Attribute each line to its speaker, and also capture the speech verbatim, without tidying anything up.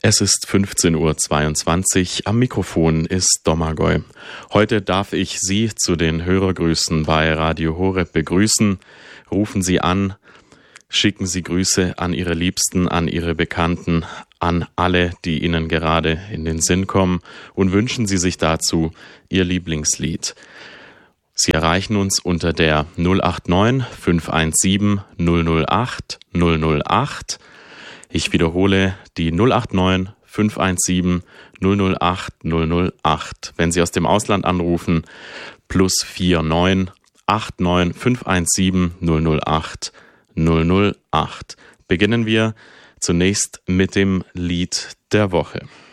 Speaker 1: Es ist fünfzehn Uhr zweiundzwanzig, am Mikrofon ist Domagoj. Heute darf ich Sie zu den Hörergrüßen bei Radio Horeb begrüßen. Rufen Sie an, schicken Sie Grüße an Ihre Liebsten, an Ihre Bekannten, an alle, die Ihnen gerade in den Sinn kommen und wünschen Sie sich dazu Ihr Lieblingslied. Sie erreichen uns unter der null acht neun fünf eins sieben null null acht null null acht. Ich wiederhole die null acht neun fünf eins sieben null null acht null null acht. Wenn Sie aus dem Ausland anrufen, plus vier neun acht neun fünf eins sieben null null acht null null acht. Beginnen wir zunächst mit dem Lied der Woche.